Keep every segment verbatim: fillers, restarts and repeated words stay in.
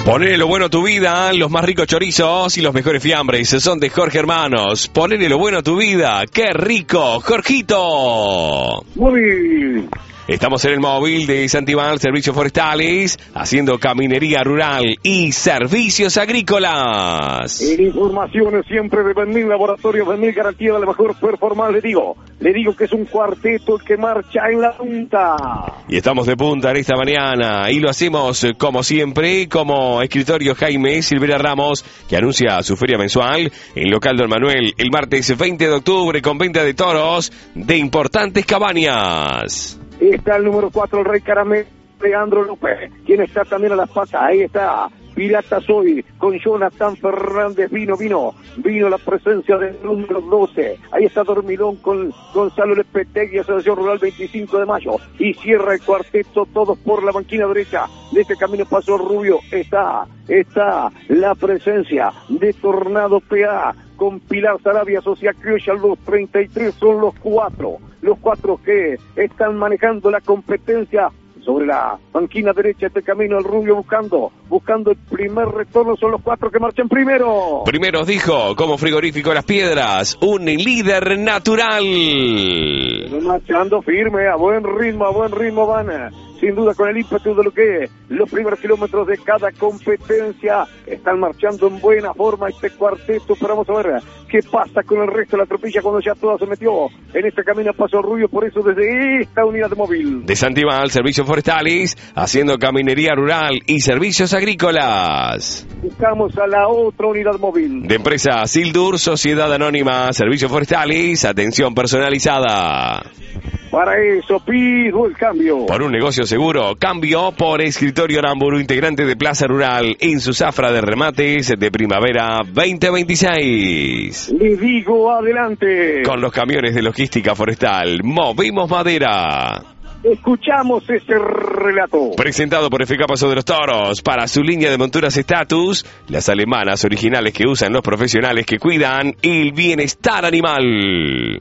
Ponele lo bueno a tu vida, los más ricos chorizos y los mejores fiambres son de Jorge Hermanos. Ponele lo bueno a tu vida, ¡qué rico, Jorgito! Móvil. Estamos en el móvil de Santibal Servicios Forestales, haciendo caminería rural y servicios agrícolas. En informaciones siempre de Benil Laboratorios, Benil garantía de la mejor performance. Le digo, le digo que es un cuarteto el que marcha en la punta. Y estamos de punta en esta mañana, y lo hacemos como siempre, como escritorio Jaime Silvera Ramos, que anuncia su feria mensual en local Don Manuel el martes veinte de octubre con venta de toros de importantes cabañas. Está el número cuatro, el Rey Caramelo, Leandro López, quien está también a las patas. Ahí está Pirata Soy con Jonathan Fernández. Vino, vino, vino la presencia del número doce. Ahí está Dormilón con Gonzalo Lepetegui, Asociación Rural veinticinco de mayo. Y cierra el cuarteto, todos por la banquina derecha de este camino Paso Rubio. Está, está la presencia de Tornado P A con Pilar Sarabia, Sociedad Criolla, los treinta y tres son los cuatro. Los cuatro que están manejando la competencia sobre la banquina derecha, este camino el Rubio buscando, buscando el primer retorno, son los cuatro que marchan primero. Primeros dijo, como Frigorífico Las Piedras, un líder natural. Marchando firme, a buen ritmo, a buen ritmo van, sin duda con el ímpetu de lo que los primeros kilómetros de cada competencia. Están marchando en buena forma este cuarteto, pero vamos a ver qué pasa con el resto de la tropilla cuando ya toda se metió en este camino a Paso Rubio. Por eso desde esta unidad de móvil de Santibal Servicios Forestales, haciendo caminería rural y servicios agrícolas. Buscamos a la otra unidad móvil de empresa Sildur, Sociedad Anónima, Servicios Forestales, atención personalizada. Para eso pido el cambio. Por un negocio seguro, cambio por Escritorio Aramburu, integrante de Plaza Rural, en su zafra de remates de primavera veinte veintiséis. Le digo adelante. Con los camiones de logística forestal, movimos madera. Escuchamos ese relato. Presentado por F K Paso de los Toros, para su línea de monturas Status, las alemanas originales que usan los profesionales que cuidan el bienestar animal.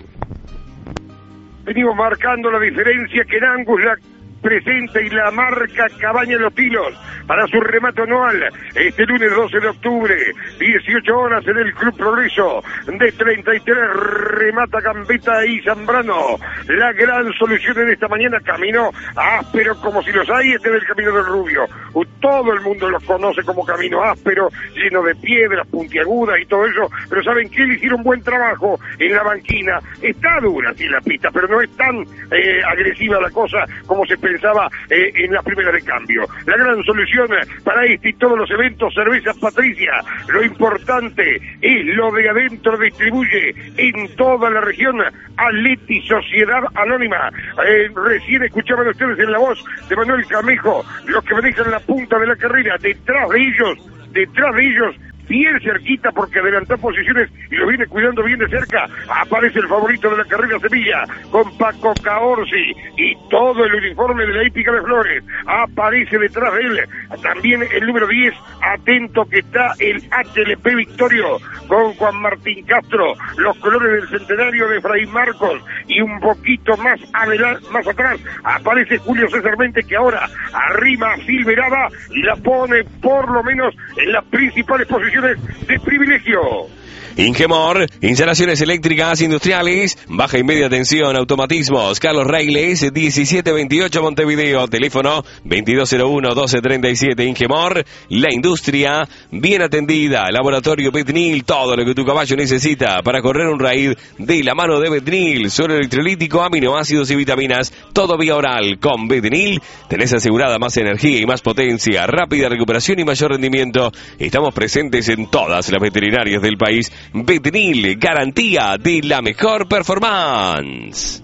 Venimos marcando la diferencia que en Angus la presenta y la marca Cabaña Los Tilos para su remate anual este lunes doce de octubre, dieciocho horas en el Club Progreso de treinta y tres, remata Gambetta y Zambrano. La gran solución en esta mañana, camino áspero como si los hay, este del Camino del Rubio. Todo el mundo los conoce como camino áspero, lleno de piedras puntiagudas y todo eso, pero saben que le hicieron buen trabajo en la banquina. Está dura sí la pista, pero no es tan eh, agresiva la cosa como se pensaba eh, en la primera de cambio. La gran solución para este y todos los eventos, Cervezas Patricia. Lo importante es lo de adentro, distribuye en toda la región Atleti Sociedad Anónima. Eh, recién escuchaban ustedes en la voz de Manuel Camejo, los que manejan la punta de la carrera. Detrás de ellos, detrás de ellos, bien cerquita porque adelantó posiciones y lo viene cuidando bien de cerca, aparece el favorito de la carrera Sevilla con Paco Caorsi y todo el uniforme de la hípica de Flores. Aparece detrás de él también el número diez, atento que está el H L P Victorio con Juan Martín Castro, los colores del centenario de Fray Marcos, y un poquito más adelante, más atrás aparece Julio César Mente, que ahora arrima a Silverada y la pone por lo menos en las principales posiciones de privilegio. Ingemor, instalaciones eléctricas industriales, baja y media tensión, automatismos, Carlos Reiles, diecisiete veintiocho Montevideo, teléfono veintidós cero uno doce treinta y siete. Ingemor, la industria bien atendida, laboratorio Betnil, todo lo que tu caballo necesita para correr un raid de la mano de Betnil, suelo electrolítico, aminoácidos y vitaminas, todo vía oral. Con Betnil tenés asegurada más energía y más potencia, rápida recuperación y mayor rendimiento. Estamos presentes en todas las veterinarias del país. Betnil, garantía de la mejor performance.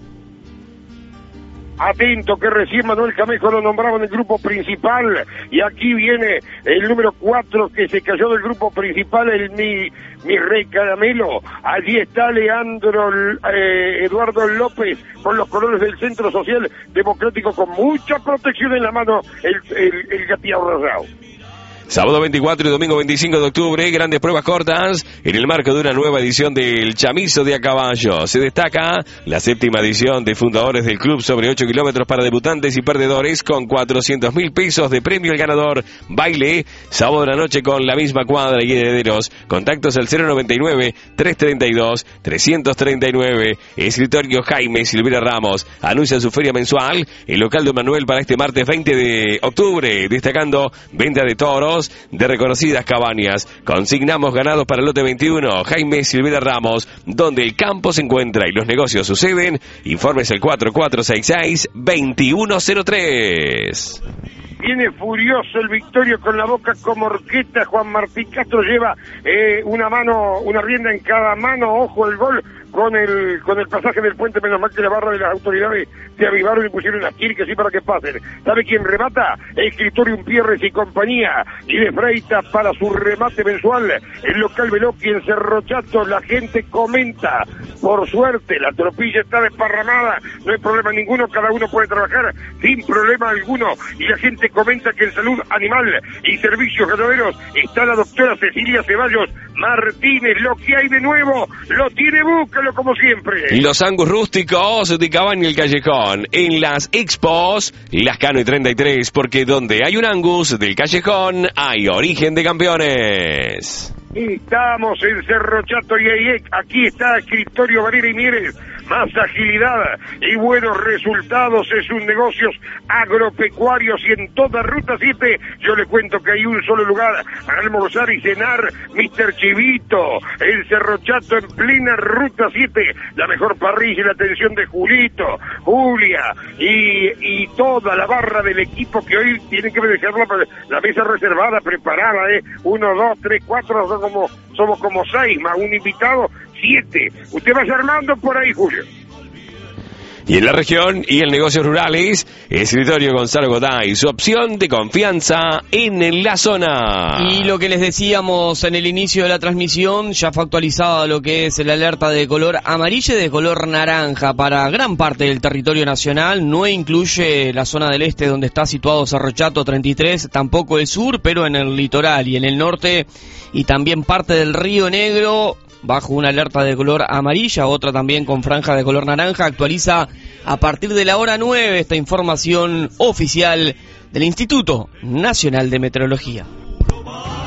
Atento que recién Manuel Camejo lo nombraba en el grupo principal y aquí viene el número cuatro que se cayó del grupo principal, el mi, mi Rey Caramelo. Allí está Leandro eh, Eduardo López con los colores del Centro Social Democrático, con mucha protección en la mano, el, el, el gateado rosado. Sábado veinticuatro y domingo veinticinco de octubre, grandes pruebas cortas en el marco de una nueva edición del Chamizo de a caballo. Se destaca la séptima edición de fundadores del club sobre ocho kilómetros para debutantes y perdedores con cuatrocientos mil pesos de premio al ganador. Baile, sábado de la noche con la misma cuadra y herederos. Contactos al cero noventa y nueve, trescientos treinta y dos, trescientos treinta y nueve. Escritorio Jaime Silvera Ramos anuncia su feria mensual, el local de Manuel para este martes veinte de octubre, destacando venta de toros de reconocidas cabañas. Consignamos ganados para el lote veintiuno, Jaime Silvera Ramos, donde el campo se encuentra y los negocios suceden. Informes el cuatro cuatro seis seis, dos uno cero tres. Viene furioso el Victorio con la boca como orquesta. Juan Martín Castro lleva eh, una mano, una rienda en cada mano. Ojo el gol con el con el pasaje del puente. Menos mal que la barra de las autoridades se avivaron y pusieron las tircas así para que pasen. ¿Sabe quién remata? Escritorio Pierres y compañía. Y de Freita para su remate mensual. El local Veloqui en Cerro Chato. La gente comenta. Por suerte, la tropilla está desparramada. No hay problema ninguno. Cada uno puede trabajar sin problema alguno. Y la gente comenta que en salud animal y servicios ganaderos está la doctora Cecilia Ceballos Martínez. Lo que hay de nuevo lo tiene, búscalo como siempre. Los Angus rústicos de Cabaña y el Callejón en las expos Lascano y treinta y tres, porque donde hay un Angus del Callejón hay origen de campeones. Estamos en Cerro Chato y ahí, aquí está Escritorio Varela y Mieres. Más agilidad y buenos resultados es un negocios agropecuarios y en toda Ruta siete yo le cuento que hay un solo lugar para almorzar y cenar, mister Chivito, el Cerro Chato en plena Ruta siete, la mejor parrilla y la atención de Julito, Julia y, y toda la barra del equipo que hoy tienen que dejar la, la mesa reservada, preparada, eh, uno, dos, tres, cuatro, son como, somos como seis, más un invitado, siete. Usted vaya armando por ahí, Julio. Y en la región y en negocios rurales, Escritorio Gonzalo Goday, su opción de confianza en la zona. Y lo que les decíamos en el inicio de la transmisión, ya fue actualizado lo que es la alerta de color amarillo y de color naranja para gran parte del territorio nacional. No incluye la zona del este donde está situado Cerro Chato treinta y tres, tampoco el sur, pero en el litoral y en el norte y también parte del Río Negro, bajo una alerta de color amarilla, otra también con franja de color naranja. Actualiza a partir de la hora nueve esta información oficial del Instituto Nacional de Meteorología.